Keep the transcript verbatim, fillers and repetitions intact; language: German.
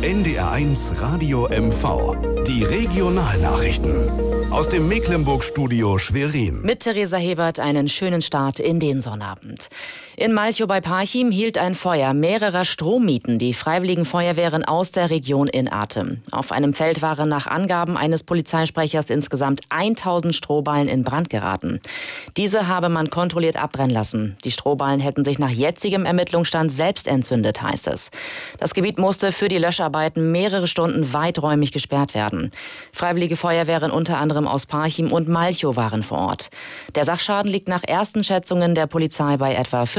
N D R eins Radio M V. Die Regionalnachrichten. Aus dem Mecklenburg-Studio Schwerin. Mit Theresa Hebert einen schönen Start in den Sonnabend. In Malchow bei Parchim hielt ein Feuer mehrerer Strommieten die freiwilligen Feuerwehren aus der Region in Atem. Auf einem Feld waren nach Angaben eines Polizeisprechers insgesamt tausend Strohballen in Brand geraten. Diese habe man kontrolliert abbrennen lassen. Die Strohballen hätten sich nach jetzigem Ermittlungsstand selbst entzündet, heißt es. Das Gebiet musste für die Löscharbeiten mehrere Stunden weiträumig gesperrt werden. Freiwillige Feuerwehren unter anderem aus Parchim und Malchow waren vor Ort. Der Sachschaden liegt nach ersten Schätzungen der Polizei bei etwa